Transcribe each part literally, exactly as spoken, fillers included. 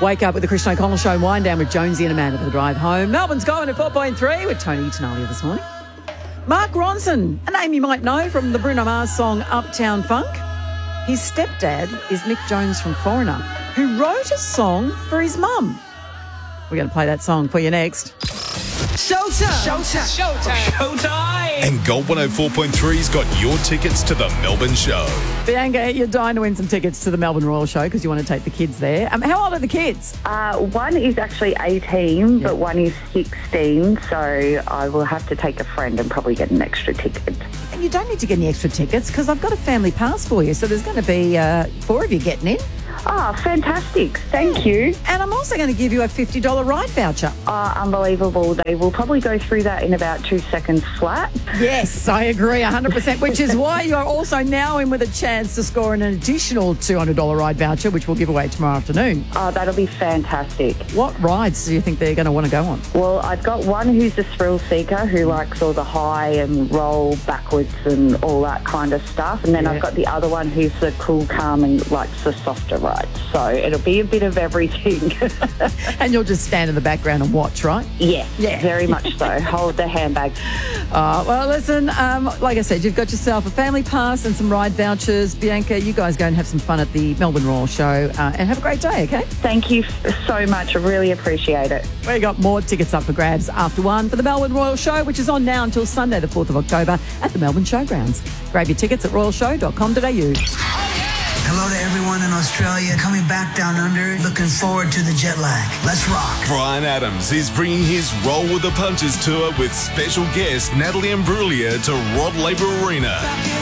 Wake up with the Christian O'Connell Show, wind down with Jonesy and Amanda for the drive home. Melbourne's going at four point three with Tony Tenalia this morning. Mark Ronson, a name you might know from the Bruno Mars song Uptown Funk. His stepdad is Mick Jones from Foreigner, who wrote a song for his mum. We're going to play that song for you next. Showtime! Showtime! Showtime! Showtime! And Gold one oh four point three's got your tickets to the Melbourne show. Bianca, you're dying to win some tickets to the Melbourne Royal Show because you want to take the kids there. Um, how old are the kids? Uh, one is actually eighteen, yeah. but one is sixteen, so I will have to take a friend and probably get an extra ticket. And you don't need to get any extra tickets because I've got a family pass for you, so there's going to be uh, four of you getting in. Oh, fantastic. Thank you. And I'm also going to give you a fifty dollars ride voucher. Oh, unbelievable. They will probably go through that in about two seconds flat. Yes, I agree one hundred percent, which is why you're also now in with a chance to score an additional two hundred dollars ride voucher, which we'll give away tomorrow afternoon. Oh, that'll be fantastic. What rides do you think they're going to want to go on? Well, I've got one who's a thrill seeker who likes all the high and roll backwards and all that kind of stuff. And then yeah. I've got the other one who's the cool, calm and likes the softer rides. So it'll be a bit of everything. And you'll just stand in the background and watch, right? Yeah, yeah. Very much so. Hold the handbag. Uh, well, listen, um, like I said, you've got yourself a family pass and some ride vouchers. Bianca, you guys go and have some fun at the Melbourne Royal Show uh, and have a great day, okay? Thank you so much. I really appreciate it. We've got more tickets up for grabs after one for the Melbourne Royal Show, which is on now until Sunday, the fourth of October at the Melbourne Showgrounds. Grab your tickets at royal show dot com dot a u. Hello to everyone in Australia coming back down under. Looking forward to the jet lag. Let's rock. Bryan Adams is bringing his Roll with the Punches tour with special guest Natalie Imbruglia to Rod Laver Arena.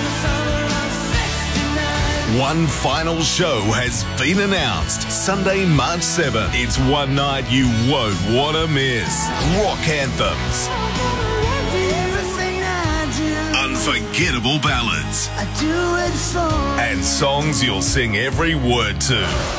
One final show has been announced. Sunday, March seventh. It's one night you won't want to miss. Rock anthems. Unforgettable ballads. I do it for and songs you'll sing every word to.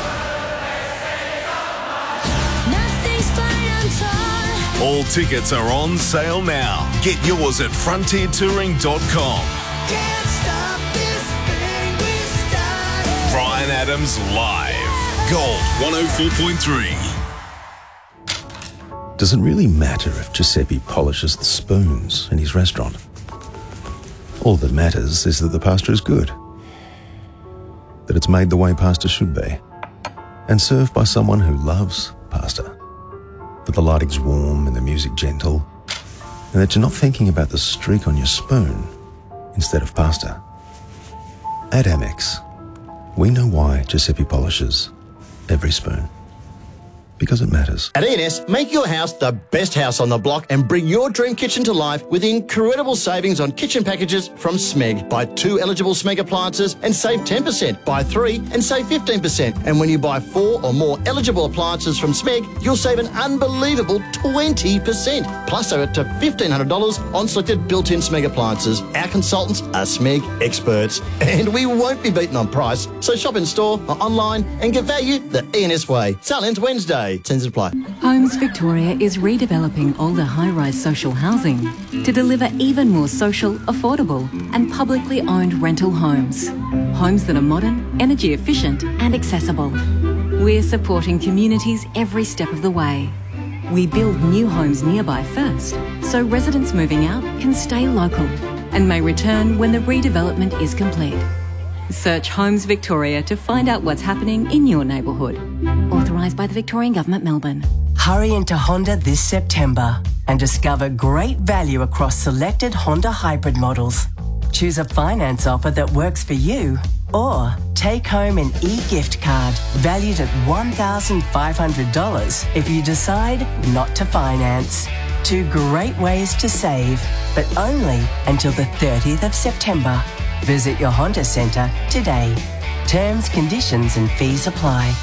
All tickets are on sale now. Get yours at frontier touring dot com. Can't stop this thing we started. Bryan Adams live. Gold one oh four point three. Does it really matter if Giuseppe polishes the spoons in his restaurant? All that matters is that the pasta is good, that it's made the way pasta should be, and served by someone who loves pasta, that the lighting's warm and the music gentle, and that you're not thinking about the streak on your spoon instead of pasta. At Amex, we know why Giuseppe polishes every spoon. Because it matters. At E and S, make your house the best house on the block and bring your dream kitchen to life with incredible savings on kitchen packages from Smeg. Buy two eligible Smeg appliances and save ten percent. Buy three and save fifteen percent. And when you buy four or more eligible appliances from Smeg, you'll save an unbelievable twenty percent. Plus over to fifteen hundred dollars on selected built-in Smeg appliances. Our consultants are Smeg experts. And we won't be beaten on price. So shop in store or online and get value the E and S way. Sale ends Wednesday. Tends to apply. Homes Victoria is redeveloping older high-rise social housing to deliver even more social, affordable and publicly owned rental homes. Homes that are modern, energy efficient and accessible. We're supporting communities every step of the way. We build new homes nearby first, so residents moving out can stay local and may return when the redevelopment is complete. Search Homes Victoria to find out what's happening in your neighbourhood. Authorised by the Victorian Government, Melbourne. Hurry into Honda this September and discover great value across selected Honda hybrid models. Choose a finance offer that works for you or take home an e-gift card valued at one thousand five hundred dollars if you decide not to finance. Two great ways to save, but only until the thirtieth of September. Visit your Honda Centre today. Terms, conditions and fees apply.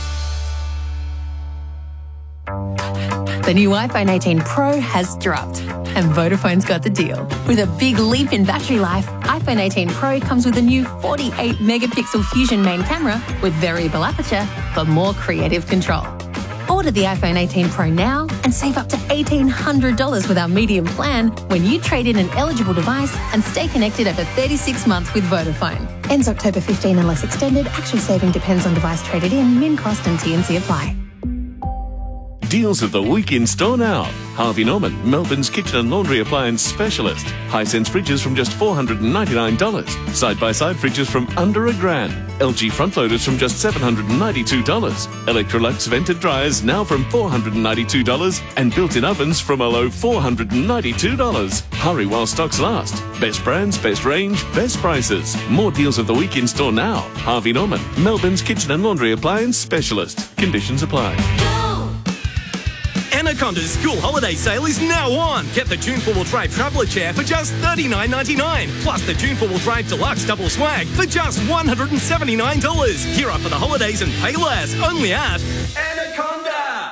The new iPhone eighteen Pro has dropped and Vodafone's got the deal. With a big leap in battery life, iPhone eighteen Pro comes with a new forty-eight megapixel Fusion main camera with variable aperture for more creative control. Order the iPhone eighteen Pro now and save up to eighteen hundred dollars with our medium plan when you trade in an eligible device and stay connected over thirty-six months with Vodafone. Ends October fifteenth unless extended. Actual saving depends on device traded in, min cost and T and C apply. Deals of the week in store now. Harvey Norman, Melbourne's kitchen and laundry appliance specialist. Hisense fridges from just four hundred ninety-nine dollars. Side-by-side fridges from under a grand. L G front loaders from just seven hundred ninety-two dollars. Electrolux vented dryers now from four hundred ninety-two dollars. And built-in ovens from a low four hundred ninety-two dollars. Hurry while stocks last. Best brands, best range, best prices. More deals of the week in store now. Harvey Norman, Melbourne's kitchen and laundry appliance specialist. Conditions apply. Anaconda's school holiday sale is now on. Get the June four-wheel drive traveller chair for just thirty-nine ninety-nine. Plus the June four-wheel drive deluxe double swag for just one hundred seventy-nine dollars. Gear up for the holidays and pay less. Only at Anaconda.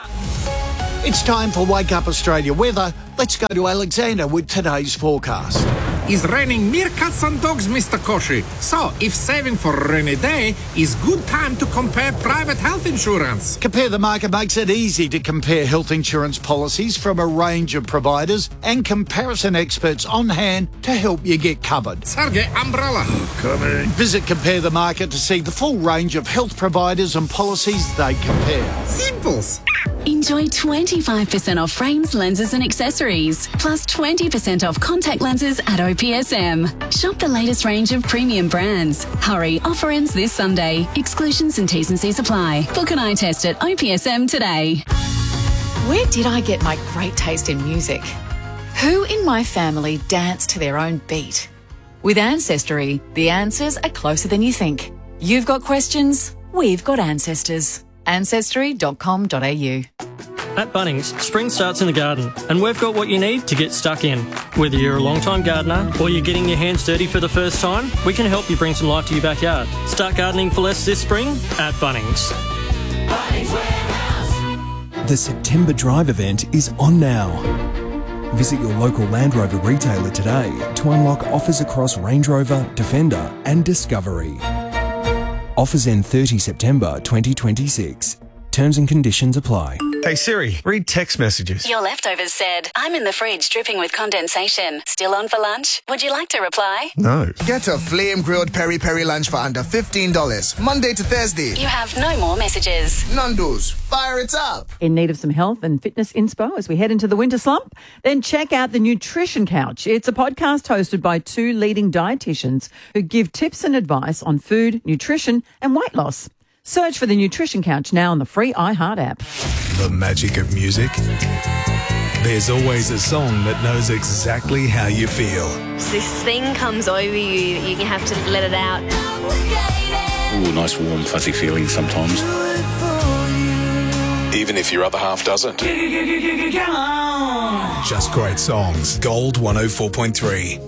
It's time for Wake Up Australia weather. Let's go to Alexander with today's forecast. It's raining meerkats and dogs, Mister Koshi. So, if saving for a rainy day is good time to compare private health insurance. Compare the Market makes it easy to compare health insurance policies from a range of providers and comparison experts on hand to help you get covered. Sergey, umbrella. Coming. Visit Compare the Market to see the full range of health providers and policies they compare. Simples. Enjoy twenty-five percent off frames, lenses and accessories, plus twenty percent off contact lenses at O P S M. Shop the latest range of premium brands. Hurry, offer ends this Sunday. Exclusions and T's and C's apply. Book an eye test at O P S M today. Where did I get my great taste in music? Who in my family danced to their own beat? With Ancestry, the answers are closer than you think. You've got questions, we've got ancestors. ancestry dot com dot a u. At Bunnings, spring starts in the garden, and we've got what you need to get stuck in. Whether you're a long-time gardener or you're getting your hands dirty for the first time, we can help you bring some life to your backyard. Start gardening for less this spring at Bunnings. Bunnings Warehouse. The September Drive event is on now. Visit your local Land Rover retailer today to unlock offers across Range Rover, Defender and Discovery. Offers end thirtieth September twenty twenty-six. Terms and conditions apply. Hey Siri, read text messages. Your leftovers said, I'm in the fridge dripping with condensation. Still on for lunch? Would you like to reply? No. Get a flame-grilled peri-peri lunch for under fifteen dollars, Monday to Thursday. You have no more messages. Nando's, fire it up. In need of some health and fitness inspo as we head into the winter slump? Then check out the Nutrition Couch. It's a podcast hosted by two leading dietitians who give tips and advice on food, nutrition and weight loss. Search for the Nutrition Couch now on the free iHeart app. The magic of music. There's always a song that knows exactly how you feel. This thing comes over you, you have to let it out. Ooh, nice warm fuzzy feeling sometimes. Even if your other half doesn't. Come on. Just great songs. Gold one oh four point three.